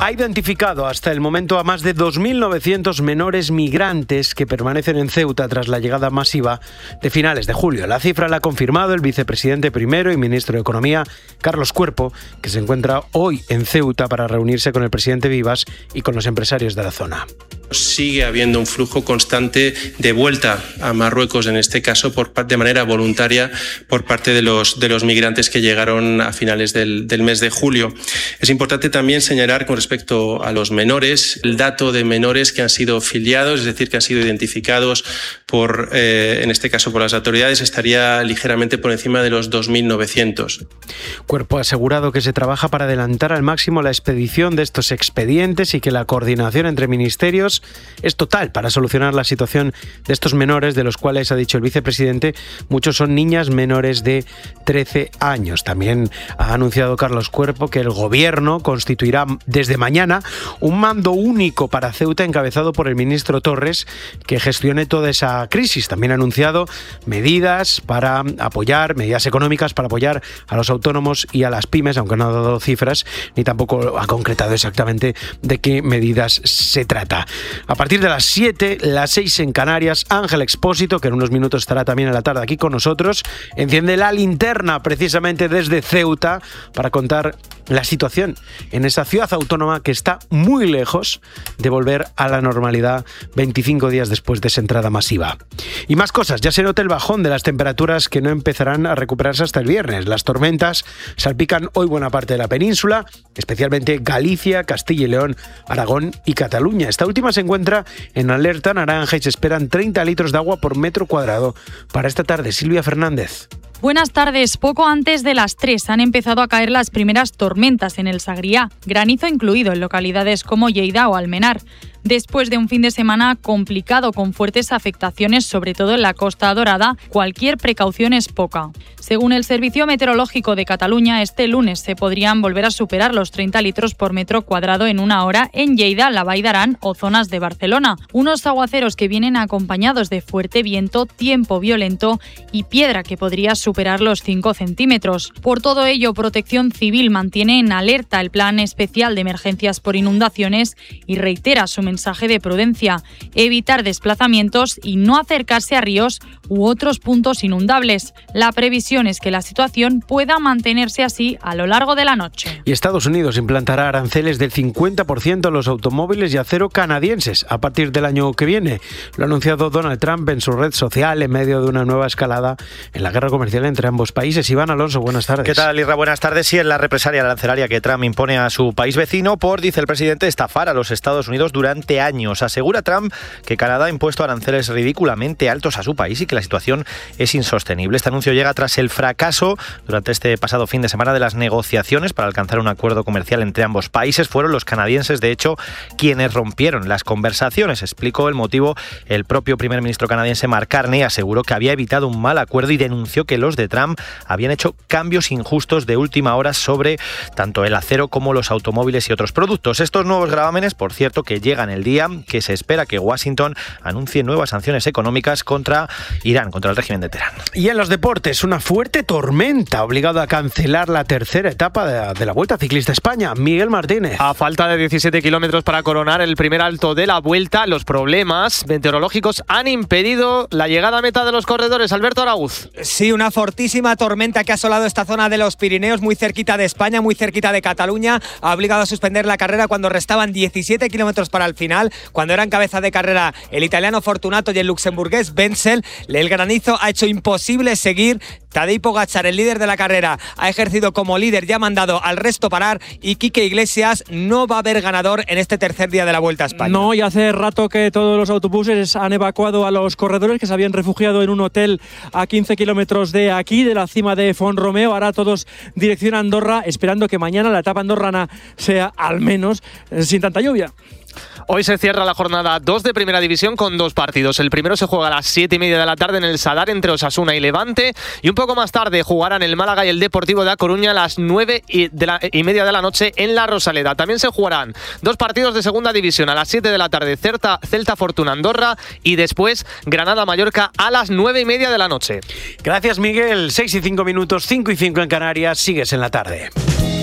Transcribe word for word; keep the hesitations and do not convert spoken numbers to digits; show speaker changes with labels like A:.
A: ha identificado hasta el momento a más de dos mil novecientos menores migrantes que permanecen en Ceuta tras la llegada masiva de finales de julio. La cifra la ha confirmado el vicepresidente primero y ministro de Economía, Carlos Cuerpo, que se encuentra hoy en Ceuta para reunirse con el presidente Vivas y con los empresarios de la zona.
B: Sigue habiendo un flujo constante de vuelta a Marruecos, en este caso por, de manera voluntaria por parte de los, de los migrantes que llegaron a finales del, del mes de julio. Es importante también señalar con respecto a los menores, el dato de menores que han sido filiados, es decir, que han sido identificados por, eh, en este caso por las autoridades, estaría ligeramente por encima de los dos mil novecientos.
A: Cuerpo ha asegurado que se trabaja para adelantar al máximo la expedición de estos expedientes y que la coordinación entre ministerios es total para solucionar la situación de estos menores, de los cuales, ha dicho el vicepresidente, muchos son niñas menores de trece años. También ha anunciado Carlos Cuerpo que el gobierno constituirá desde mañana un mando único para Ceuta encabezado por el ministro Torres, que gestione toda esa crisis. También ha anunciado medidas para apoyar, medidas económicas para apoyar a los autónomos y a las pymes, aunque no ha dado cifras ni tampoco ha concretado exactamente de qué medidas se trata. A partir de las siete, las seis en Canarias, Ángel Expósito, que en unos minutos estará también en la tarde aquí con nosotros, enciende la linterna precisamente desde Ceuta para contar la situación en esa ciudad autónoma que está muy lejos de volver a la normalidad veinticinco días después de esa entrada masiva. Y más cosas, ya se nota el bajón de las temperaturas que no empezarán a recuperarse hasta el viernes. Las tormentas salpican hoy buena parte de la península, especialmente Galicia, Castilla y León, Aragón y Cataluña. Esta última se encuentra en alerta naranja y se esperan treinta litros de agua por metro cuadrado para esta tarde. Silvia Fernández.
C: Buenas tardes. Poco antes de las tres han empezado a caer las primeras tormentas en el Sagriá, granizo incluido en localidades como Lleida o Almenar. Después de un fin de semana complicado con fuertes afectaciones, sobre todo en la Costa Dorada, cualquier precaución es poca. Según el Servicio Meteorológico de Cataluña, este lunes se podrían volver a superar los treinta litros por metro cuadrado en una hora en Lleida, la Vall d'Aran o zonas de Barcelona. Unos aguaceros que vienen acompañados de fuerte viento, tiempo violento y piedra que podría superar los cinco centímetros. Por todo ello, Protección Civil mantiene en alerta el Plan Especial de Emergencias por Inundaciones y reitera su mensaje de prudencia, evitar desplazamientos y no acercarse a ríos u otros puntos inundables. La previsión es que la situación pueda mantenerse así a lo largo de la noche.
A: Y Estados Unidos implantará aranceles del cincuenta por ciento a los automóviles y acero canadienses a partir del año que viene. Lo ha anunciado Donald Trump en su red social en medio de una nueva escalada en la guerra comercial entre ambos países. Iván Alonso, buenas tardes.
D: ¿Qué tal, Isra? Buenas tardes. Sí, es la represalia arancelaria que Trump impone a su país vecino por, dice el presidente, estafar a los Estados Unidos durante años. Asegura Trump que Canadá ha impuesto aranceles ridículamente altos a su país y que la situación es insostenible. Este anuncio llega tras el fracaso durante este pasado fin de semana de las negociaciones para alcanzar un acuerdo comercial entre ambos países. Fueron los canadienses, de hecho, quienes rompieron las conversaciones. Explicó el motivo el propio primer ministro canadiense Mark Carney. Aseguró que había evitado un mal acuerdo y denunció que los de Trump habían hecho cambios injustos de última hora sobre tanto el acero como los automóviles y otros productos. Estos nuevos gravámenes, por cierto, que llegan el día que se espera que Washington anuncie nuevas sanciones económicas contra Irán, contra el régimen de Teherán.
A: Y en los deportes, una fuerte tormenta ha obligado a cancelar la tercera etapa de, de la Vuelta Ciclista España. Miguel Martínez.
E: A falta de diecisiete kilómetros para coronar el primer alto de la Vuelta, los problemas meteorológicos han impedido la llegada a meta de los corredores. Alberto Araúz.
F: Sí, una fortísima tormenta que ha asolado esta zona de los Pirineos, muy cerquita de España, muy cerquita de Cataluña. Ha obligado a suspender la carrera cuando restaban diecisiete kilómetros para el final, cuando eran cabeza de carrera el italiano Fortunato y el luxemburgués Wenzel. El granizo ha hecho imposible seguir. Tadej Pogačar, el líder de la carrera, ha ejercido como líder y ha mandado al resto parar, y Quique Iglesias no va a haber ganador en este tercer día de la Vuelta a España.
G: No, y hace rato que todos los autobuses han evacuado a los corredores que se habían refugiado en un hotel a quince kilómetros de aquí, de la cima de Font-Romeu. Ahora todos dirección a Andorra, esperando que mañana la etapa andorrana sea al menos eh, sin tanta lluvia.
E: Hoy se cierra la jornada dos de Primera División con dos partidos. El primero se juega a las siete y media de la tarde en el Sadar entre Osasuna y Levante, y un poco más tarde jugarán el Málaga y el Deportivo de A Coruña a las nueve y, de la, y media de la noche en la Rosaleda. También se jugarán dos partidos de Segunda División a las siete de la tarde, Celta, Celta Fortuna Andorra, y después Granada Mallorca a las nueve y media de la noche.
A: Gracias, Miguel. seis y cinco minutos, cinco y cinco en Canarias. Sigues en la tarde.